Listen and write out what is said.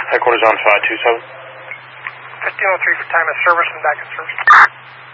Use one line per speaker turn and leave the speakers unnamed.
Headquarters on 527.
1503 for time of service and back in service.